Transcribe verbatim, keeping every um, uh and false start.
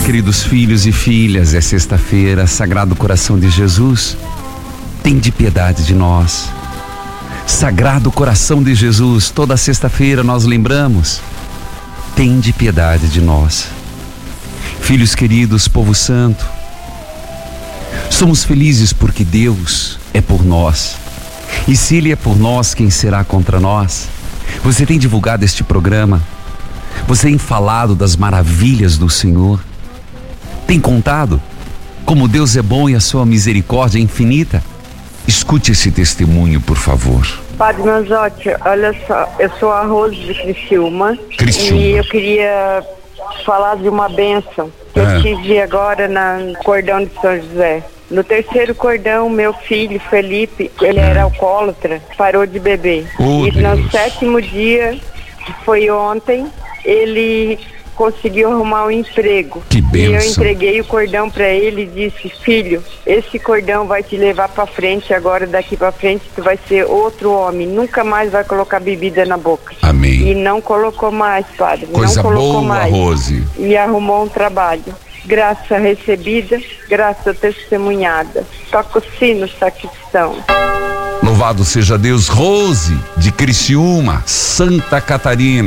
Queridos filhos e filhas, é sexta-feira, Sagrado Coração de Jesus, tende piedade de nós. Sagrado Coração de Jesus, toda sexta-feira nós lembramos, tende piedade de nós. Filhos queridos, povo santo, somos felizes porque Deus é por nós. E se Ele é por nós, quem será contra nós? Você tem divulgado este programa? Você tem falado das maravilhas do Senhor? Tem contado como Deus é bom e a sua misericórdia é infinita? Escute esse testemunho, por favor. Padre Manzotti, olha só, eu sou a Rose de Criciúma, Criciúma. E eu queria falar de uma bênção que É. eu tive agora na- no cordão de São José. No terceiro cordão, meu filho Felipe, ele era alcoólatra, parou de beber. Oh, e Deus. no sétimo dia, que foi ontem, ele conseguiu arrumar um emprego. Que E eu bênção. entreguei o cordão para ele e disse: filho, esse cordão vai te levar para frente agora, daqui para frente tu vai ser outro homem, nunca mais vai colocar bebida na boca. Amém. E não colocou mais, padre, Coisa não colocou boa, mais. Rose. E arrumou um trabalho. Graça recebida, graça testemunhada. Toca o sino, sacristão. Louvado seja Deus. Rose de Criciúma, Santa Catarina.